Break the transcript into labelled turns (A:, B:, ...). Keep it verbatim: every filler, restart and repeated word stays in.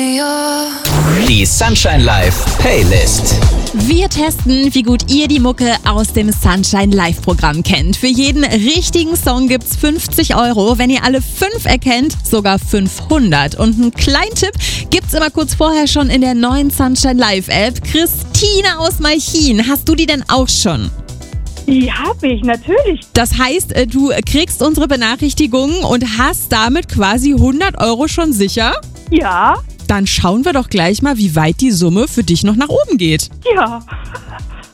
A: Die Sunshine Live Playlist.
B: Wir testen, wie gut ihr die Mucke aus dem Sunshine Live-Programm kennt. Für jeden richtigen Song gibt's fünfzig Euro. Wenn ihr alle fünf erkennt, sogar fünfhundert. Und einen kleinen Tipp gibt's immer kurz vorher schon in der neuen Sunshine Live-App. Christine aus Malchin, hast du die denn auch schon?
C: Die habe ich, natürlich.
B: Das heißt, du kriegst unsere Benachrichtigungen und hast damit quasi hundert Euro schon sicher?
C: Ja.
B: Dann schauen wir doch gleich mal, wie weit die Summe für dich noch nach oben geht.
C: Ja.